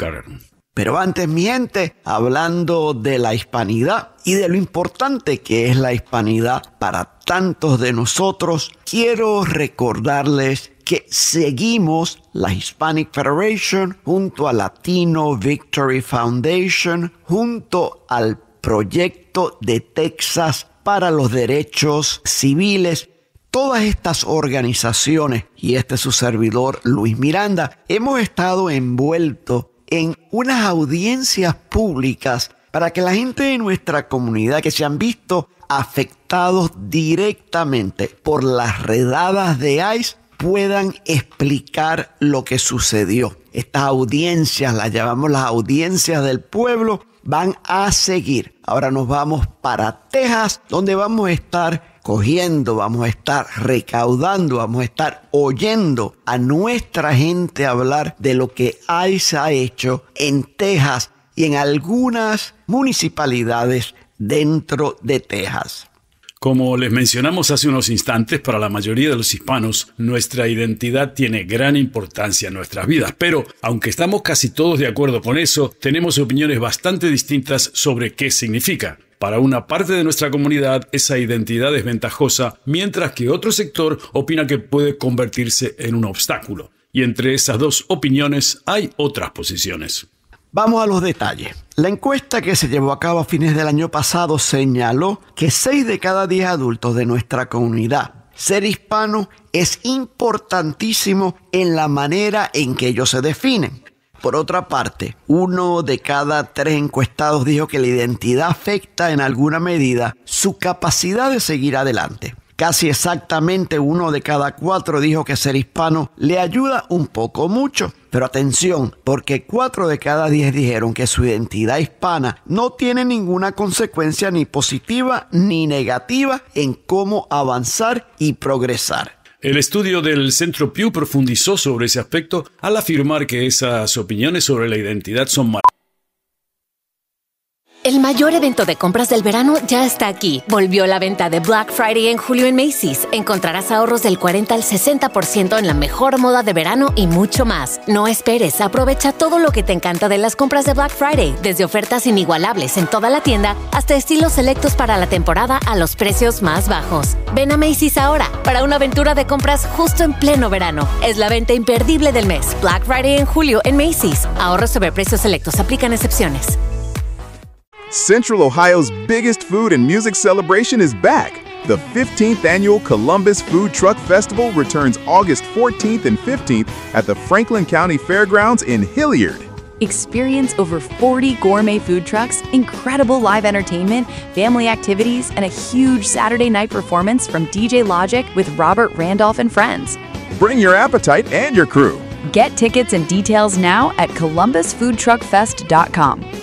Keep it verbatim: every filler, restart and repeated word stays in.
azúcar. Pero antes, mi gente, hablando de la hispanidad y de lo importante que es la hispanidad para tantos de nosotros, quiero recordarles que seguimos la Hispanic Federation junto a Latino Victory Foundation, junto al proyecto de Texas para los derechos civiles. Todas estas organizaciones y este es su servidor Luis Miranda, hemos estado envueltos en unas audiencias públicas para que la gente de nuestra comunidad que se han visto afectados directamente por las redadas de ICE puedan explicar lo que sucedió. Estas audiencias, las llamamos las audiencias del pueblo, van a seguir. Ahora nos vamos para Texas, donde vamos a estar cogiendo, vamos a estar recaudando, vamos a estar oyendo a nuestra gente hablar de lo que ICE ha hecho en Texas y en algunas municipalidades dentro de Texas. Como les mencionamos hace unos instantes, para la mayoría de los hispanos, nuestra identidad tiene gran importancia en nuestras vidas. Pero, aunque estamos casi todos de acuerdo con eso, tenemos opiniones bastante distintas sobre qué significa. Para una parte de nuestra comunidad, esa identidad es ventajosa, mientras que otro sector opina que puede convertirse en un obstáculo. Y entre esas dos opiniones hay otras posiciones. Vamos a los detalles. La encuesta que se llevó a cabo a fines del año pasado señaló que seis de cada diez adultos de nuestra comunidad, ser hispano es importantísimo en la manera en que ellos se definen. Por otra parte, uno de cada tres encuestados dijo que la identidad afecta en alguna medida su capacidad de seguir adelante. Casi exactamente uno de cada cuatro dijo que ser hispano le ayuda un poco o mucho. Pero atención, porque cuatro de cada diez dijeron que su identidad hispana no tiene ninguna consecuencia ni positiva ni negativa en cómo avanzar y progresar. El estudio del Centro Pew profundizó sobre ese aspecto al afirmar que esas opiniones sobre la identidad son malas. El mayor evento de compras del verano ya está aquí. Volvió la venta de Black Friday en julio en Macy's. Encontrarás ahorros del cuarenta al sesenta por ciento en la mejor moda de verano y mucho más. No esperes, aprovecha todo lo que te encanta de las compras de Black Friday, desde ofertas inigualables en toda la tienda hasta estilos selectos para la temporada a los precios más bajos. Ven a Macy's ahora para una aventura de compras justo en pleno verano. Es la venta imperdible del mes. Black Friday en julio en Macy's. Ahorros sobre precios selectos, aplican excepciones. Central Ohio's biggest food and music celebration is back. The fifteenth Annual Columbus Food Truck Festival returns August fourteenth and fifteenth at the Franklin County Fairgrounds in Hilliard. Experience over forty gourmet food trucks, incredible live entertainment, family activities, and a huge Saturday night performance from D J Logic with Robert Randolph and friends. Bring your appetite and your crew. Get tickets and details now at columbus food truck fest dot com.